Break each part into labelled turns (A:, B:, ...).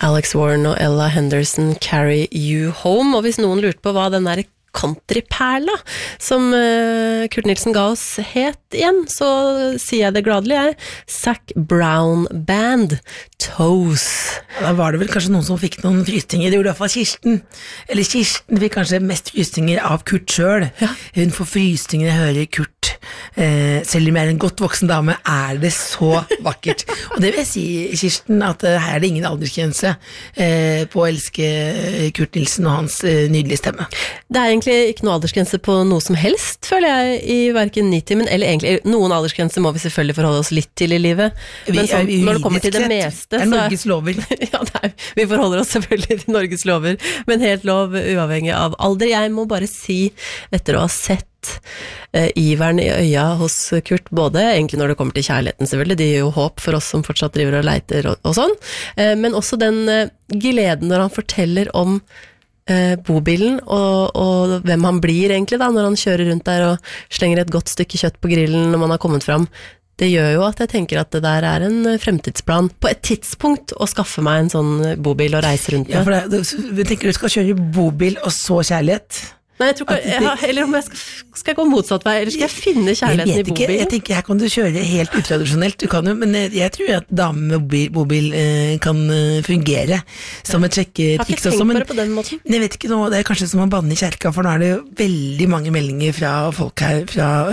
A: Alex Warren og Ella Henderson, Carry You Home. Og hvis noen lurte på hva den der countryperla som Kurt Nilsen ga oss het igjen, så sier jeg det gladelig Zac Brown Band, Toes.
B: Da var det vel kanskje noen som fikk noen frysninger, det gjorde i hvert fall Kirsten. Eller Kirsten fikk kanskje mest frysninger av Kurt selv. Ja. Hun får frysninger, jeg hører Kurt. Selv om jeg en godt voksen dame, det så vakkert. Og det vil jeg si, Kirsten, at her det ingen aldersgrense på å elske Kurt Nilsen og hans nydelige stemme.
A: Det egentlig ikke noe aldersgrense på noe som helst, føler jeg, i hverken Nitimen, eller egentlig noen aldersgrense må vi selvfølgelig forholde oss litt til i livet. Men sånn, når det kommer til det meste,
B: det Norges lover.
A: Ja, vi forholder oss selvfølgelig til Norges lover, men helt lov uavhengig av alder. Jeg må bare si, etter å ha sett iveren i øya hos Kurt, både egentlig når det kommer til kjærligheten selvfølgelig, det gir jo håp for oss som fortsatt driver og leiter og sånn, men også den gleden når han forteller om bobilen og hvem han blir egentlig da, når han kjører rundt der og slenger et godt stykke kjøtt på grillen når man har kommet fram. Det gjør jo at jeg tenker at det der en fremtidsplan på et tidspunkt å skaffe meg en sånn bobil og reise rundt med.
B: Ja, for du tenker du skal kjøre bobil og så kjærlighet?
A: Nei, jeg tror ikke, eller om jeg skal gå motsatt vei, eller skal jeg finne kjærligheten i bobil?
B: Jeg tenker, her kan du kjøre helt utradisjonelt, du kan jo, men jeg tror at damer med bobil kan fungere som et sjekketriks også.
A: Har ikke tenkt på det på den måten?
B: Jeg vet ikke nå, det som å banne i kjerka, for nå det jo veldig mange meldinger fra folk her,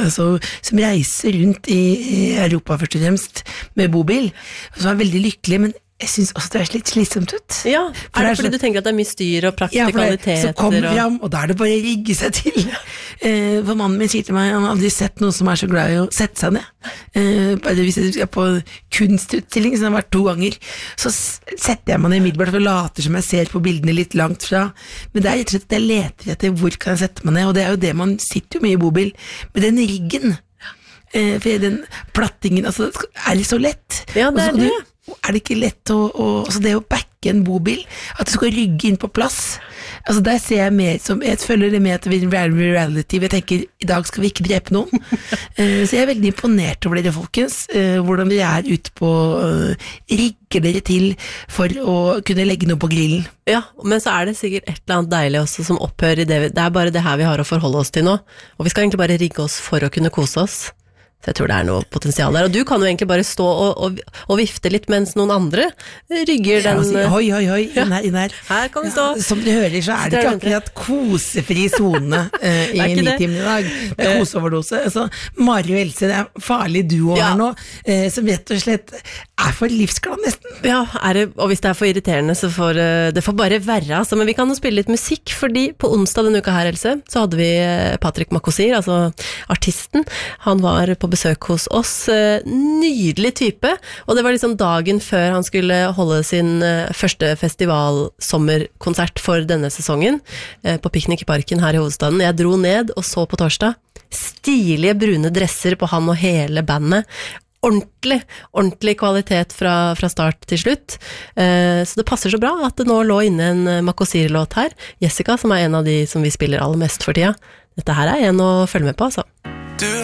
B: som reiser rundt i Europa først og fremst med bobil, som veldig lykkelige, men jeg synes også det litt slitsomt ut.
A: Ja, det fordi du tenker at det mer styr og praktikaliteter?
B: Ja, så kommer fram, og da det bare å rigge seg til. For mannen min sier til meg, han har aldri sett noen som så glad i å sette seg ned. Bare hvis jeg skal på kunstutstilling, som det har vært 2 ganger, så setter jeg meg ned middelbart og later som jeg ser på bildene litt langt fra. Men det rett og slett at jeg leter etter hvor kan jeg sette meg ned, og det jo det man sitter jo mye i bobil. Men den riggen, for den plattingen, altså, det så lett?
A: Ja, det det.
B: Det ikke lett altså det å backe en bobil, at du skal rygge inn på plass, altså der ser jeg mer som, jeg føler det med at det er reality, jeg tenker, i dag skal vi ikke drepe noen, så jeg veldig imponert over dere folkens, hvordan dere ute på, rigger dere til for å kunne legge noe på grillen.
A: Ja, men så det sikkert et eller annet deilig også som opphører i det, det bare det her vi har å forholde oss til nå, og vi skal egentlig bare rigge oss for å kunne kose oss. Så jeg tror det noe potensial der, og du kan jo egentlig bare stå og vifte litt mens noen andre rygger den...
B: Ja, hoi, inn her.
A: Her kan vi stå.
B: Som du hører, så det ikke akkurat kosefri zone i Nitimen i dag. Det koseoverdose. Altså, Mari og Else, det farlig duo her nå, som rett og slett for livsglad nesten.
A: Ja, og hvis det for irriterende, så får det får bare være, altså, men vi kan jo spille litt musikk, fordi på onsdag denne uka her, Else, så hadde vi Patrick Makosir, altså artisten. Han var på besøk hos oss, nydelig type, og det var liksom dagen før han skulle holde sin første festivalsommerkonsert for denne sesongen, på Piknik i Parken her i hovedstaden. Jeg dro ned og så på torsdag, stilige brune dresser på han og hele bandet, ordentlig kvalitet fra start til slutt, så det passer så bra at det nå lå inne en Makosir-låt her, Jessica, som en av de som vi spiller aller mest for tida. Dette her en å følge med på, altså.